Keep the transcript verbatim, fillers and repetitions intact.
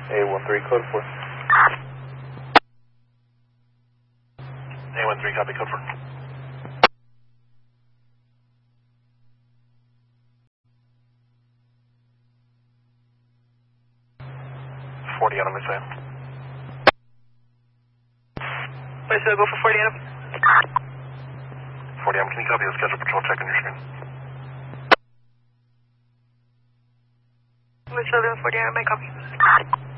A one three, code four. A one three, copy, code four. forty on him, I say. Wait, so go for forty on him? forty on him, can you copy the schedule patrol check on your screen? Wait, so go forty on him, I copy.